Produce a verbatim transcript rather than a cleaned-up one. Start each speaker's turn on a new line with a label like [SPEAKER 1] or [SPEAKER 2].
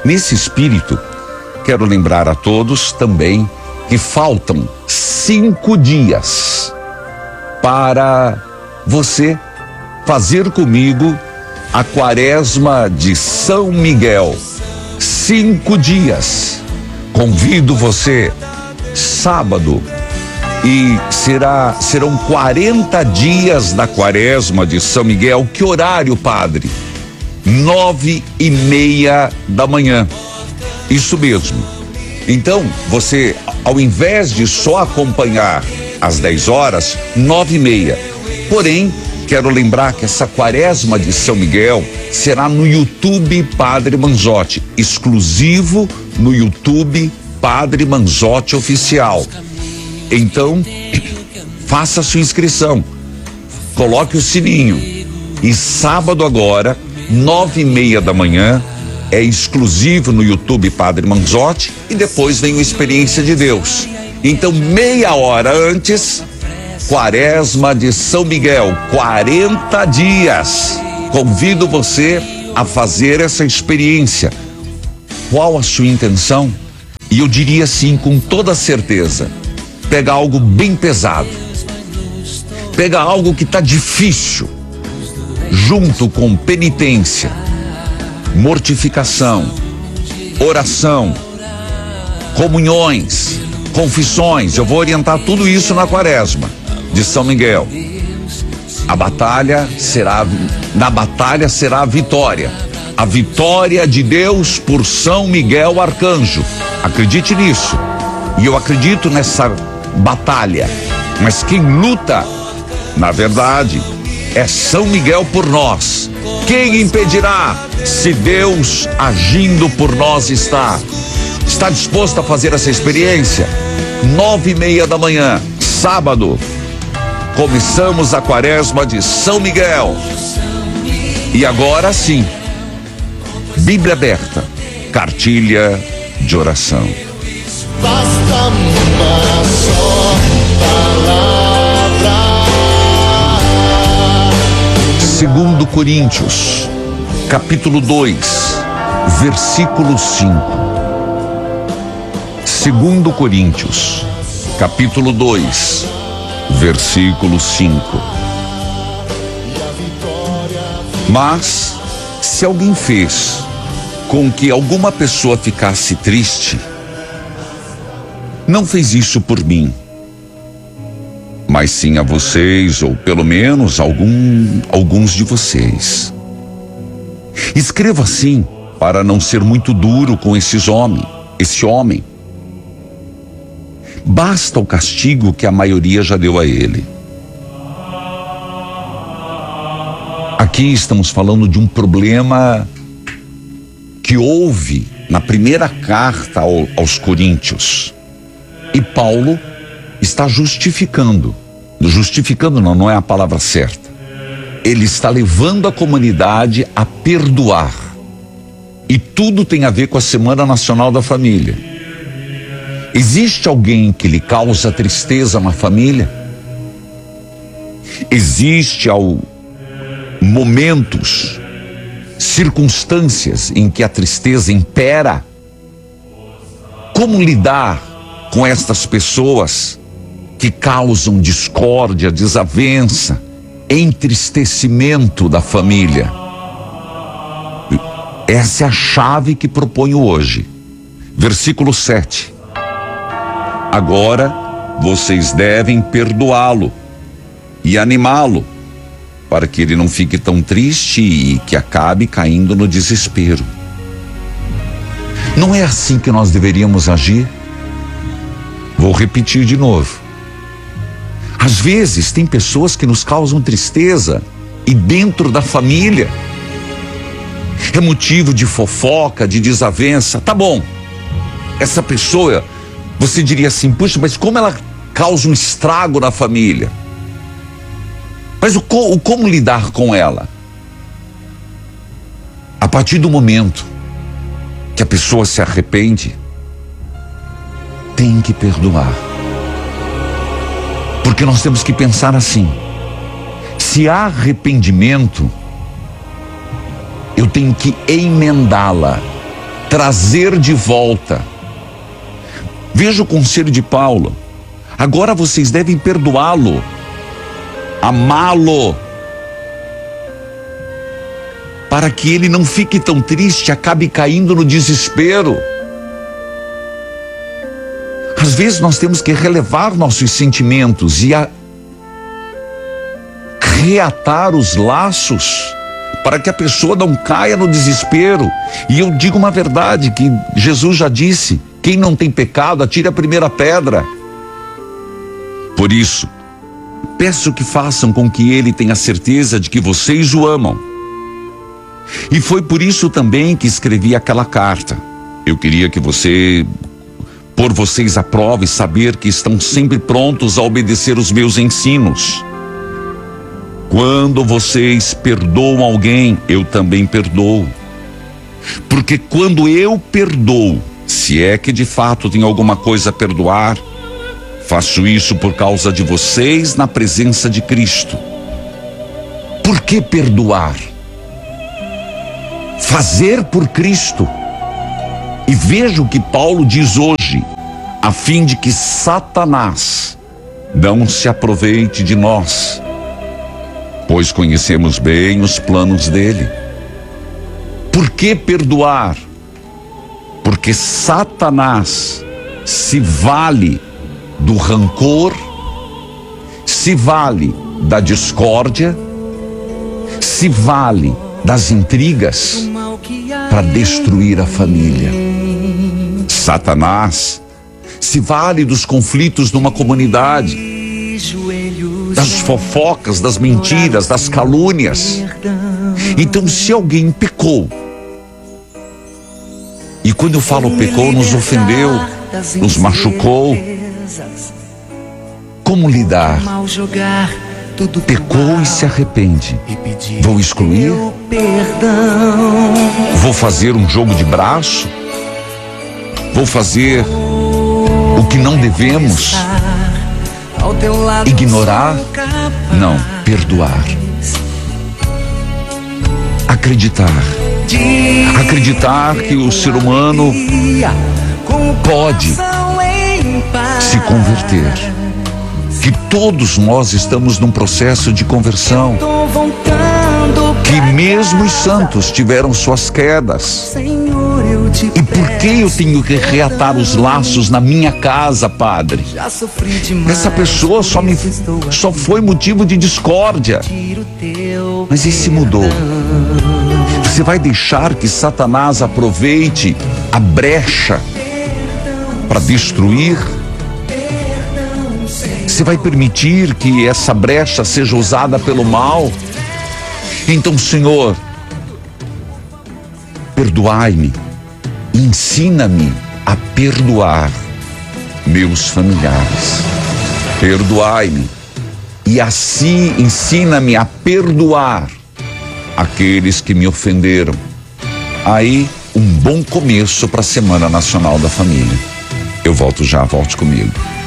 [SPEAKER 1] Nesse espírito, quero lembrar a todos também que faltam cinco dias para você fazer comigo a quaresma de São Miguel. Cinco dias. Convido você, sábado, e será, serão quarenta dias da quaresma de São Miguel. Que horário, padre? Nove e meia da manhã. Isso mesmo. Então, você, ao invés de só acompanhar às dez horas, nove e meia. Porém, quero lembrar que essa quaresma de São Miguel será no YouTube Padre Manzotti, exclusivo no YouTube Padre Manzotti Oficial. Então, faça a sua inscrição, coloque o sininho. E sábado agora, nove e meia da manhã, é exclusivo no YouTube Padre Manzotti, e depois vem o Experiência de Deus. Então, meia hora antes, quaresma de São Miguel, quarenta dias. Convido você a fazer essa experiência. Qual a sua intenção? E eu diria assim, com toda certeza, pega algo bem pesado, pega algo que está difícil, junto com penitência, mortificação, oração, comunhões, confissões. Eu vou orientar tudo isso na quaresma de São Miguel. A batalha será, na batalha será a vitória. A vitória de Deus por São Miguel Arcanjo. Acredite nisso. E eu acredito nessa batalha. Mas quem luta, na verdade, é São Miguel por nós. Quem impedirá, se Deus agindo por nós está? Está disposto a fazer essa experiência? Nove e meia da manhã, sábado. Começamos a quaresma de São Miguel. E agora sim, Bíblia aberta, cartilha de oração.
[SPEAKER 2] Basta uma só palavra.
[SPEAKER 1] Segundo Coríntios, capítulo dois, versículo cinco. Segundo Coríntios, capítulo dois, versículo cinco. Mas, se alguém fez com que alguma pessoa ficasse triste, não fez isso por mim, mas sim a vocês, ou pelo menos algum, alguns de vocês. Escreva assim, para não ser muito duro com esses homens, esse homem. Basta o castigo que a maioria já deu a ele. Aqui estamos falando de um problema que houve na primeira carta ao, aos Coríntios. E Paulo está justificando. Justificando não, não é a palavra certa. Ele está levando a comunidade a perdoar. E tudo tem a ver com a Semana Nacional da Família. Existe alguém que lhe causa tristeza na família? Existe ao, momentos, circunstâncias em que a tristeza impera? Como lidar com estas pessoas que causam discórdia, desavença, entristecimento da família? Essa é a chave que proponho hoje. Versículo sete. Agora vocês devem perdoá-lo e animá-lo, para que ele não fique tão triste e que acabe caindo no desespero. Não é assim que nós deveríamos agir? Vou repetir de novo. Às vezes tem pessoas que nos causam tristeza, e dentro da família é motivo de fofoca, de desavença. Tá bom, essa pessoa, você diria assim, puxa, mas como ela causa um estrago na família? Mas o, o como lidar com ela? A partir do momento que a pessoa se arrepende, tem que perdoar. Porque nós temos que pensar assim: se há arrependimento, eu tenho que emendá-la. trazer de volta. Veja o conselho de Paulo. Agora vocês devem perdoá-lo, amá-lo, para que ele não fique tão triste, acabe caindo no desespero. Às vezes nós temos que relevar nossos sentimentos e a... reatar os laços para que a pessoa não caia no desespero. E eu digo uma verdade que Jesus já disse: quem não tem pecado, atire a primeira pedra. Por isso, peço que façam com que ele tenha certeza de que vocês o amam. E foi por isso também que escrevi aquela carta. Eu queria que você, por vocês à prova e saber que estão sempre prontos a obedecer os meus ensinos. Quando vocês perdoam alguém, eu também perdoo. Porque quando eu perdoo, se é que de fato tem alguma coisa a perdoar, faço isso por causa de vocês na presença de Cristo. Por que perdoar? Fazer por Cristo. E veja o que Paulo diz hoje, a fim de que Satanás não se aproveite de nós, pois conhecemos bem os planos dele. Por que perdoar? Porque Satanás se vale do rancor, se vale da discórdia, se vale das intrigas para destruir a família. Satanás se vale dos conflitos numa comunidade, das fofocas, das mentiras, das calúnias. Então, se alguém pecou, e quando eu falo pecou, nos ofendeu, nos machucou, como lidar? Pecou e se arrepende. Vou excluir? Vou fazer um jogo de braço? Vou fazer o que não devemos? Ignorar? Não, perdoar. Acreditar. Acreditar que o ser humano pode se converter. Que todos nós estamos num processo de conversão. Que mesmo os santos tiveram suas quedas. E por que eu tenho que reatar os laços na minha casa, Padre? Essa pessoa só, me, só foi motivo de discórdia. Mas esse mudou. Você vai deixar que Satanás aproveite a brecha para destruir? Você vai permitir que essa brecha seja usada pelo mal? Então, Senhor, perdoai-me, ensina-me a perdoar meus familiares. Perdoai-me e assim ensina-me a perdoar aqueles que me ofenderam. Aí, um bom começo para a Semana Nacional da Família. Eu volto já, volte comigo.